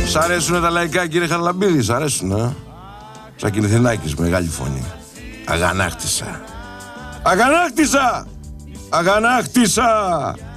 Σ' αρέσουνε τα λαϊκά, κύριε Χαραλαμπίδη, σ' αρέσουνε? Σακινηθινάκης, μεγάλη φωνή. Αγανάκτησα. Αγανάκτησα! Αγανάκτησα!